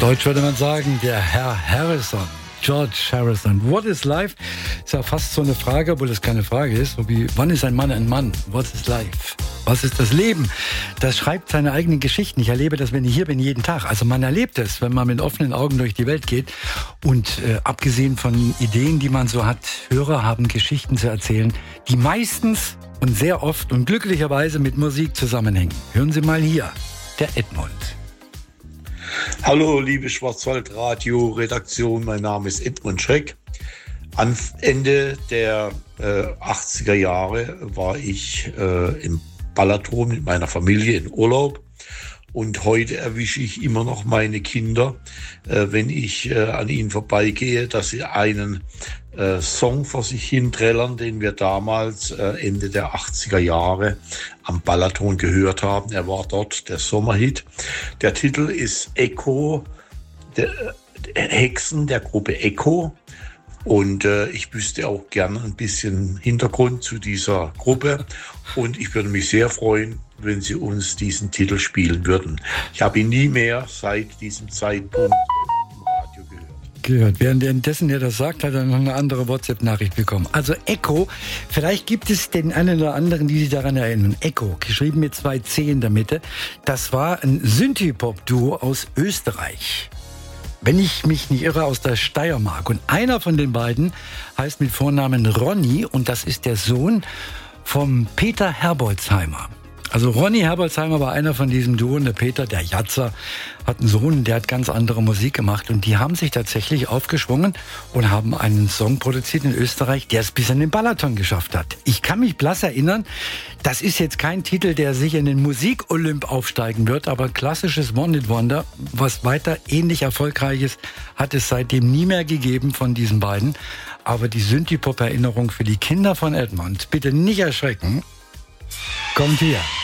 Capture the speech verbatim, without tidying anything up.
Deutsch würde man sagen, der Herr Harrison, George Harrison. What is life? Ist ja fast so eine Frage, obwohl das keine Frage ist. So wie, wann ist ein Mann ein Mann? What is life? Was ist das Leben? Das schreibt seine eigenen Geschichten. Ich erlebe das, wenn ich hier bin, jeden Tag. Also man erlebt es, wenn man mit offenen Augen durch die Welt geht. Und äh, abgesehen von Ideen, die man so hat, Hörer haben Geschichten zu erzählen, die meistens und sehr oft und glücklicherweise mit Musik zusammenhängen. Hören Sie mal hier, der Edmund. Hallo, liebe Schwarzwaldradio-Redaktion, mein Name ist Edmund Schreck. Am Ende der äh, achtziger Jahre war ich äh, im Balaton mit meiner Familie in Urlaub. Und heute erwische ich immer noch meine Kinder, äh, wenn ich äh, an ihnen vorbeigehe, dass sie einen äh, Song vor sich hin trällern, den wir damals äh, Ende der achtziger Jahre am Balaton gehört haben. Er war dort der Sommerhit. Der Titel ist Echo, der, der Hexen der Gruppe Echo. Und äh, ich wüsste auch gerne ein bisschen Hintergrund zu dieser Gruppe. Und ich würde mich sehr freuen, wenn Sie uns diesen Titel spielen würden. Ich habe ihn nie mehr seit diesem Zeitpunkt im Radio gehört. Gehört. Währenddessen er das sagt, hat er noch eine andere WhatsApp-Nachricht bekommen. Also Echo, vielleicht gibt es den einen oder anderen, die sich daran erinnern. Echo, geschrieben mit zwei C in der Mitte, das war ein Synthie-Pop-Duo aus Österreich. Wenn ich mich nicht irre, aus der Steiermark. Und einer von den beiden heißt mit Vornamen Ronny und das ist der Sohn vom Peter Herbolzheimer. Also Ronny Herbolzheimer war einer von diesem Duo und der Peter, der Jatzer, hat einen Sohn, der hat ganz andere Musik gemacht und die haben sich tatsächlich aufgeschwungen und haben einen Song produziert in Österreich, der es bis an den Balaton geschafft hat. Ich kann mich blass erinnern, das ist jetzt kein Titel, der sich in den Musik-Olymp aufsteigen wird, aber klassisches One-Hit-Wonder, was weiter ähnlich erfolgreich ist, hat es seitdem nie mehr gegeben von diesen beiden. Aber die Synthie-Pop-Erinnerung für die Kinder von Edmund, bitte nicht erschrecken, kommt hier.